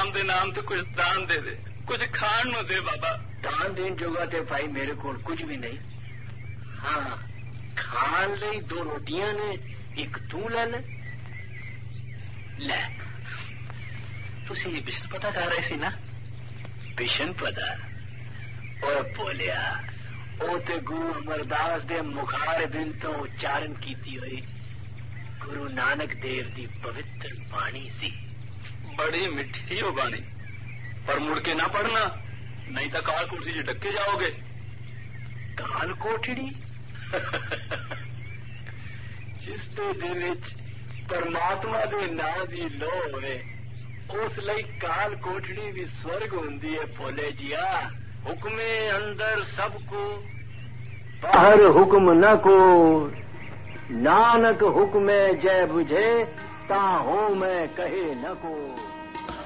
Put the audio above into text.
राम दे नाम ते कुछ दान दे दे, कुछ खाण नु दे बाबा। दान देन जोगा ते भाई मेरे को कुछ भी नहीं। हाँ, खान ਲਈ 2 रोटियां ने, एक तू ले ले। तुसी बिशन पता कर रहे सी ना? बिशन पता? ओए बोलिया, ओ ते गुरु अमरदास दे मुखार बिन तो उच्चारण कीती हुई गुरु नानक देव दी पवित्र बाणी सी। बड़ी मिठी हो बाणी, पर मुड़ के ना पढ़ना, नहीं तो काल कोठरी च डके जाओगे। काल कोठड़ी? जिस दे दिल विच परमात्मा दे नाम दी लो होवे, उस लई काल कोठड़ी भी स्वर्ग हुंदी है भोले जिया। हुक्मे अंदर सबको, बाहर हुक्म न को, नानक हुक्मे जय बुझे, ता हो मैं कहे न को।